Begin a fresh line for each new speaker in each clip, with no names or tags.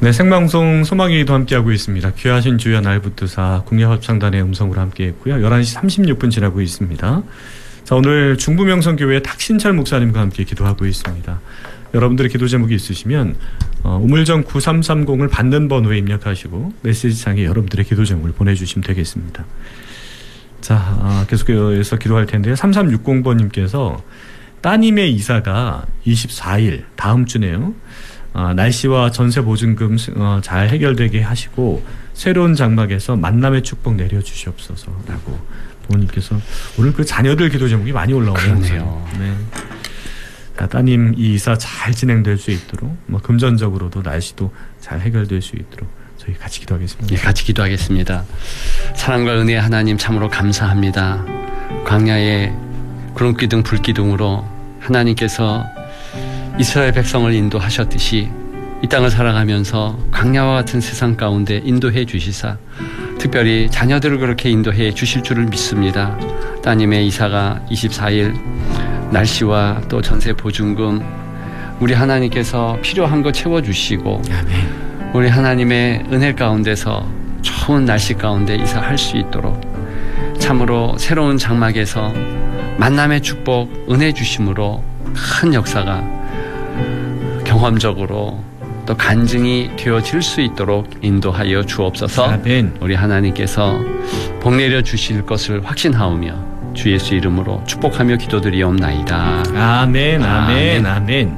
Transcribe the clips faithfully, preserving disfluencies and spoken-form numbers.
네, 생방송 소망이도 함께하고 있습니다. 귀하신 주여 날 붙드사 국례합창단의 음성으로 함께했고요. 열한 시 삼십육 분 지나고 있습니다. 자, 오늘 중부명성교회 탁신철 목사님과 함께 기도하고 있습니다. 여러분들의 기도 제목이 있으시면 어, 우물정 구삼삼공을 받는 번호에 입력하시고 메시지창에 여러분들의 기도 제목을 보내주시면 되겠습니다. 자, 어, 계속해서 기도할 텐데요. 삼삼육공 번님께서 따님의 이사가 이십사 일 다음 주네요. 어, 날씨와 전세 보증금 어, 잘 해결되게 하시고 새로운 장막에서 만남의 축복 내려주시옵소서라고 부모님께서 오늘 그 자녀들 기도 제목이 많이 올라오네요. 네. 자, 따님 이 이사 잘 진행될 수 있도록 뭐 금전적으로도 날씨도 잘 해결될 수 있도록 저희 같이 기도하겠습니다.
예, 같이 기도하겠습니다. 사랑과 은혜의 하나님 참으로 감사합니다. 광야의 구름기둥 불기둥으로 하나님께서 이스라엘 백성을 인도하셨듯이 이 땅을 살아가면서 광야와 같은 세상 가운데 인도해 주시사 특별히 자녀들을 그렇게 인도해 주실 줄을 믿습니다. 따님의 이사가 이십사 일 날씨와 또 전세 보증금 우리 하나님께서 필요한 거 채워주시고
아멘.
우리 하나님의 은혜 가운데서 좋은 날씨 가운데 이사할 수 있도록 참으로 새로운 장막에서 만남의 축복 은혜 주심으로 큰 역사가 경험적으로 또 간증이 되어질 수 있도록 인도하여 주옵소서.
아멘.
우리 하나님께서 복 내려 주실 것을 확신하오며 주 예수 이름으로 축복하며 기도드리옵나이다.
아멘, 아멘, 아멘. 아멘.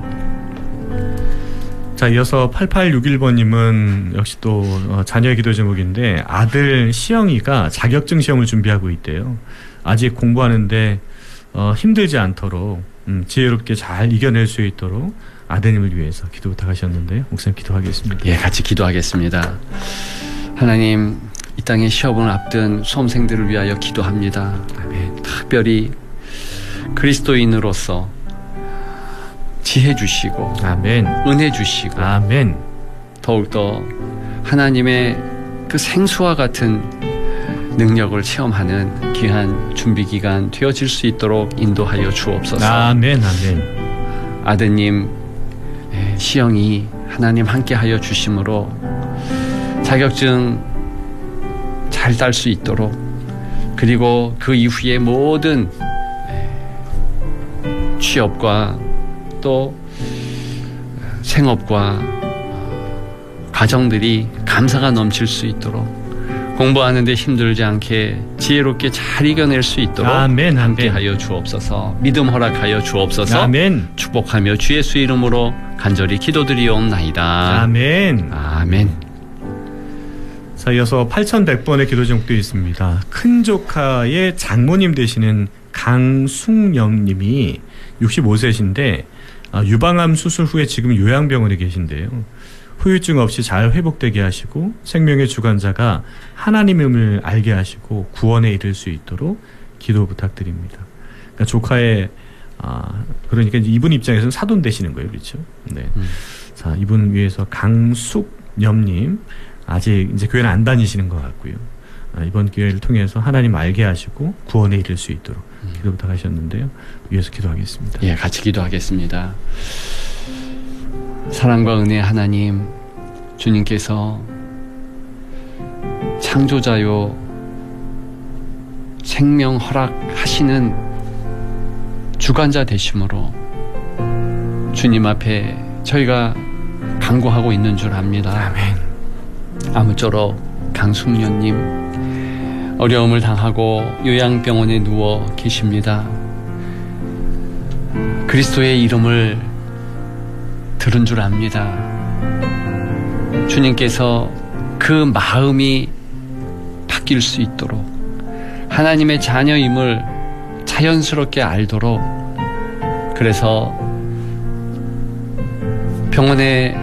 자, 이어서 팔팔육일 번님은 역시 또 어, 자녀의 기도 제목인데 아들 시영이가 자격증 시험을 준비하고 있대요. 아직 공부하는데 어, 힘들지 않도록 음, 지혜롭게 잘 이겨낼 수 있도록 아드님을 위해서 기도 부탁하셨는데요. 목사님 기도하겠습니다.
예, 같이 기도하겠습니다. 하나님, 이 땅의 시험을 앞둔 수험생들을 위하여 기도합니다. 아멘. 특별히 그리스도인으로서 지혜 주시고
아멘.
은혜 주시고
아멘.
더욱더 하나님의 그 생수와 같은 능력을 체험하는 귀한 준비기간 되어질 수 있도록 인도하여 주옵소서.
아멘. 아멘.
아드님 시영이 하나님 함께하여 주심으로 자격증 잘 딸 수 있도록 그리고 그 이후에 모든 취업과 또 생업과 가정들이 감사가 넘칠 수 있도록 공부하는 데 힘들지 않게 지혜롭게 잘 이겨낼 수 있도록
아멘,
함께하여 주옵소서. 믿음 허락하여 주옵소서.
아멘.
축복하며 주 예수 이름으로 간절히 기도드리옵나이다.
아멘.
아멘.
자, 이어서 팔천백 번의 기도 제목도 있습니다. 큰 조카의 장모님 되시는 강숙영 님이 육십오 세신데 유방암 수술 후에 지금 요양병원에 계신데요. 후유증 없이 잘 회복되게 하시고 생명의 주관자가 하나님임을 알게 하시고 구원에 이를 수 있도록 기도 부탁드립니다. 그러니까 조카의 아 그러니까 이분 입장에서는 사돈 되시는 거예요, 그렇죠? 네. 음. 자, 이분 위해서 강숙염님 아직 이제 교회는 안 다니시는 것 같고요. 아, 이번 기회를 통해서 하나님 알게 하시고 구원에 이를 수 있도록 기도 부탁하셨는데요. 위해서 기도하겠습니다.
예, 같이 기도하겠습니다. 사랑과 은혜 하나님, 주님께서 창조자요 생명 허락하시는 주관자 되심으로 주님 앞에 저희가 간구하고 있는 줄 압니다.
아멘.
아무쪼록 강숙녀님 어려움을 당하고 요양병원에 누워 계십니다. 그리스도의 이름을 들은 줄 압니다. 주님께서 그 마음이 바뀔 수 있도록 하나님의 자녀임을 자연스럽게 알도록 그래서 병원에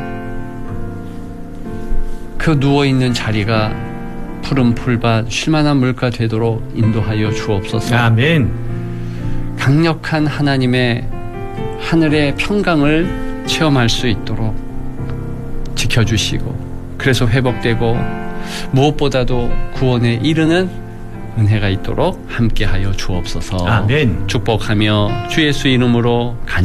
그 누워있는 자리가 푸른 풀밭 쉴만한 물가 되도록 인도하여 주옵소서.
아멘.
강력한 하나님의 하늘의 평강을 체험할 수 있도록 지켜주시고 그래서 회복되고 무엇보다도 구원에 이르는 은혜가 있도록 함께하여 주옵소서.
아멘.
축복하며 주 예수 이름으로 간